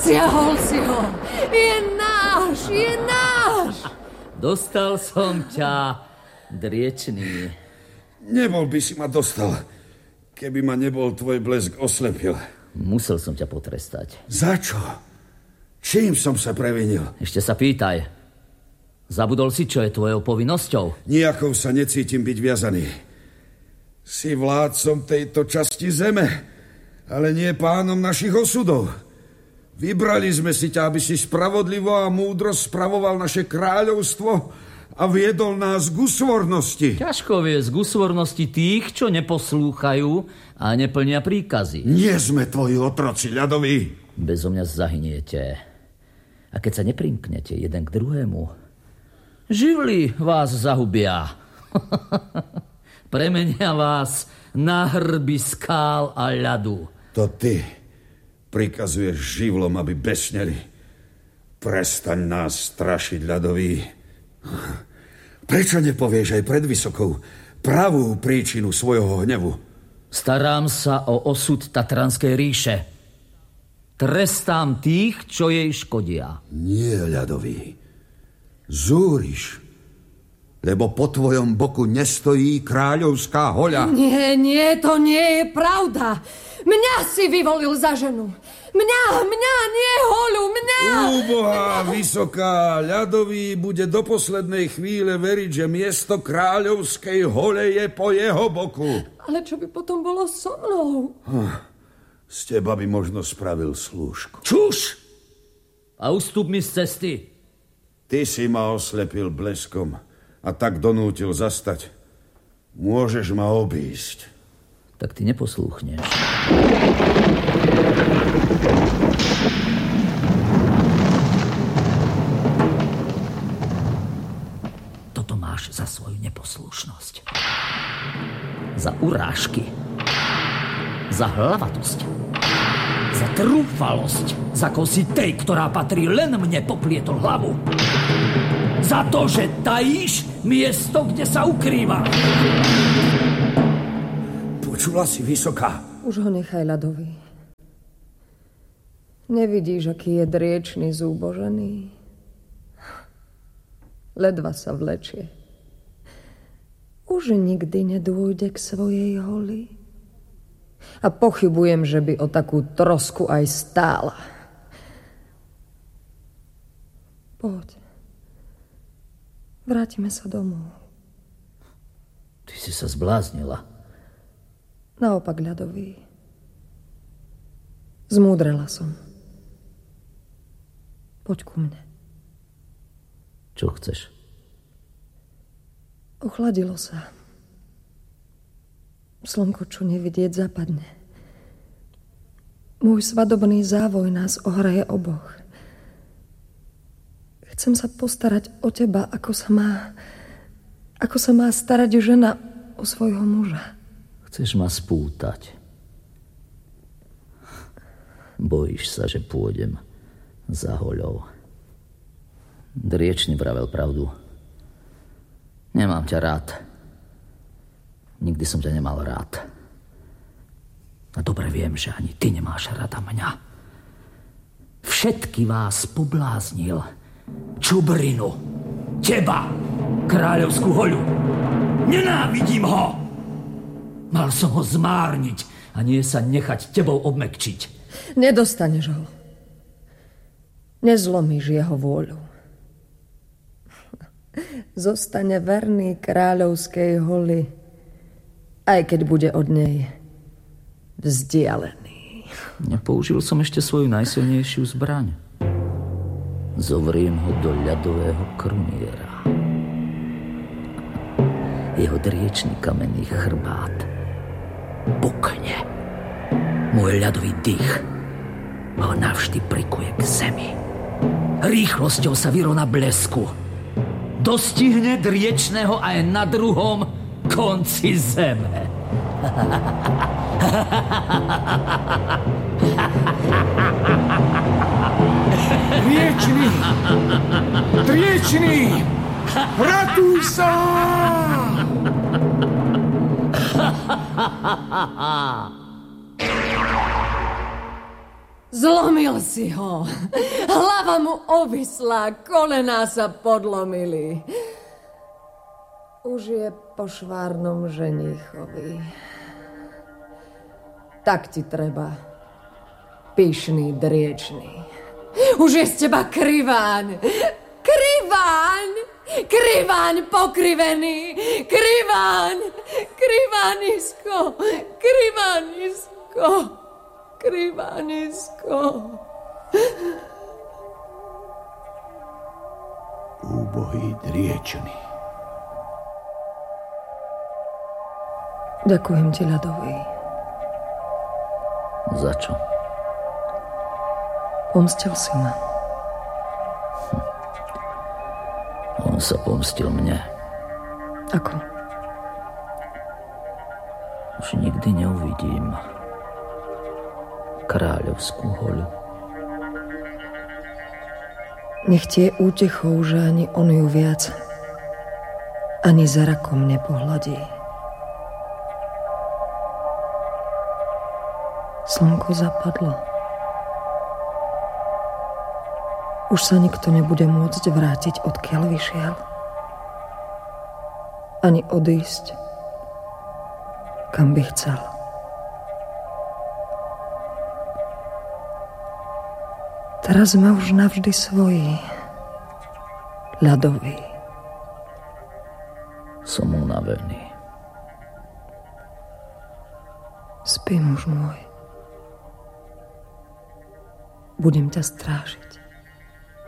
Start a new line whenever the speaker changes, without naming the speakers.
Dosiahol si ho! Je náš! Je náš!
Dostal som ťa, Driečný.
Nebol by si ma dostal, keby ma nebol tvoj blesk oslepil.
Musel som ťa potrestať.
Za čo? Čím som sa previnil?
Ešte sa pýtaj. Zabudol si, čo je tvojou povinnosťou?
Nijakou sa necítim byť viazaný. Si vládcom tejto časti zeme, ale nie pánom našich osudov. Vybrali sme si ťa, aby si spravodlivo a múdro spravoval naše kráľovstvo a viedol nás k úsvornosti.
Ťažko viesť k úsvornosti tých, čo neposlúchajú a neplnia príkazy.
Nie sme tvoji otroci, ľadoví.
Bezo mňa zahyniete. A keď sa neprimknete jeden k druhému, živly vás zahubia. Premenia vás na hrby skál a ľadu.
To ty prikazuješ živlom, aby besneli. Prestaň nás strašiť, ľadový. Prečo nepovieš aj pred Vysokou pravú príčinu svojho hnevu?
Starám sa o osud Tatranskej ríše. Trestám tých, čo jej škodia.
Nie, ľadový. Zúriš, lebo po tvojom boku nestojí kráľovská hoľa.
Nie, to nie je pravda. Mňa si vyvolil za ženu. Mňa, nie hoľu, mňa!
Úbohá Vysoká, ľadový bude do poslednej chvíle veriť, že miesto kráľovskej hole je po jeho boku.
Ale čo by potom bolo so mnou?
Z teba by možno spravil slúžku.
Čuš! A ustup mi z cesty.
Ty si ma oslepil bleskom a tak donútil zastať. Môžeš ma obísť.
Tak ty neposlúchneš. Toto máš za svoju neposlušnosť. Za urážky. Za hlavatosť. Za trúfalosť. Za kosi tej, ktorá patrí len mne, poplietol hlavu. Za to, že tajíš miesto, kde sa ukrýva.
Počula si, Vysoká?
Už ho nechaj, ľadový. Nevidíš, aký je Driečný zúbožený? Ledva sa vlečie. Už nikdy nedôjde k svojej holi. A pochybujem, že by o takú trosku aj stála. Poď. Vrátime sa domov.
Ty si sa zbláznila.
Naopak, ľadový. Zmúdrela som. Poď ku mne.
Čo chceš?
Ochladilo sa. Slnko, čo nevidieť, zapadne. Môj svadobný závoj nás ohreje oboch. Chcem sa postarať o teba, ako sa má starať žena o svojho muža.
Chceš ma spútať. Bojíš sa, že pôjdem za hoľou. Driečný vravel pravdu. Nemám ťa rád. Nikdy som ťa nemal rád. A dobre viem, že ani ty nemáš rada mňa. Všetky vás pobláznil. Čubrinu. Teba. Kráľovskú hoľu. Nenávidím ho. Mal som ho zmárniť a nie sa nechať tebou obmekčiť.
Nedostaneš ho. Nezlomíš jeho vôľu. Zostane verný kráľovskej holi, aj keď bude od nej vzdialený.
Nepoužil som ešte svoju najsilnejšiu zbraň. Zovriem ho do ľadového kruniera. Jeho driečný kamenný chrbát pukne. Môj ľadový dých ho navždy prikuje k zemi. Rýchlosťou sa vyrovná blesku. Dostihne Driečného aj na druhom konci zeme.
Driečný! Driečný! Ratuj sa!
Zlomil si ho. Hlava mu ovislá, kolená sa podlomili. Už je po švárnom ženíchovi. Tak ti treba, pyšný, driečný. Už je z teba kriváň. Kriváň! Kriváň pokrivený! Kriváň! Krivánisko! Krivánisko! Krivánisko!
Úbohý driečný.
Ďakujem ti, ľadový.
Za čo?
Pomstil si ma.
On sa pomstil mne.
Ako?
Už nikdy neuvidím kráľovskú holu.
Nech ti je útechou, že ani on ju viac ani zrakom nepohľadí. Slnko zapadlo. Už sa nikto nebude môcť vrátiť, odkiaľ vyšiel. Ani odísť, kam by chcel. Teraz ma už navždy svojí, ľadový.
Som unavený.
Spí, muž môj. Budem ťa strážiť.